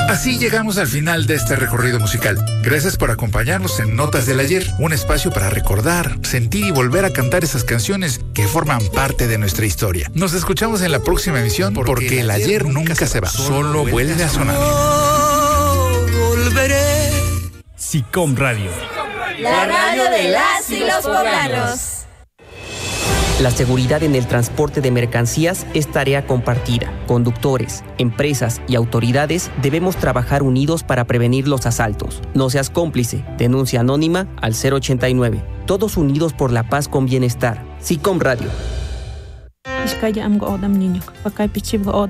Así llegamos al final de este recorrido musical. Gracias por acompañarnos en Notas del Ayer, un espacio para recordar, sentir y volver a cantar esas canciones que forman parte de nuestra historia. Nos escuchamos en la próxima emisión porque el ayer nunca se va, solo vuelve a sonar. Volveré. SICOM Radio. La radio de las y los poblanos. La seguridad en el transporte de mercancías es tarea compartida. Conductores, empresas y autoridades debemos trabajar unidos para prevenir los asaltos. No seas cómplice. Denuncia anónima al 089. Todos unidos por la paz con bienestar. SICOM Radio.